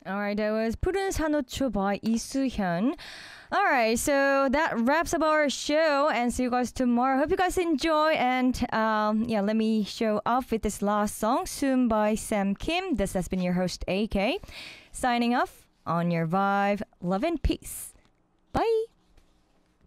Alright, that was 푸른 산호초 by 이수현. Alright, so that wraps up our show and see you guys tomorrow. Hope you guys enjoy and let me show off with this last song, Soon by Sam Kim. This has been your host AK, signing off on your vibe. Love and peace. Bye.